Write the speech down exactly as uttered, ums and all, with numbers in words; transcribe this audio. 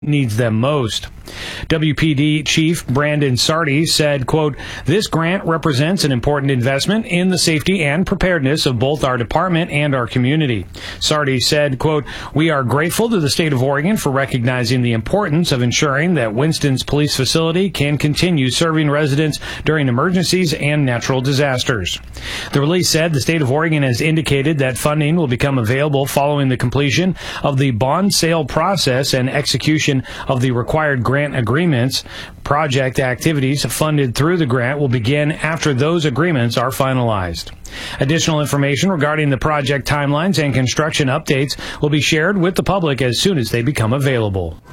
needs them most. W P D Chief Brandon Sardi said, quote, "This grant represents an important investment in the safety and preparedness of both our department and our community." Sardi said, quote, "We are grateful to the state of Oregon for recognizing the importance of ensuring that Winston's police facility can continue serving residents during emergencies and natural disasters." The release said the state of Oregon has indicated that funding will become available following the completion of the bond sale process and execution of the required grant agreements. Project activities funded through the grant will begin after those agreements are finalized. Additional information regarding the project timelines and construction updates will be shared with the public as soon as they become available.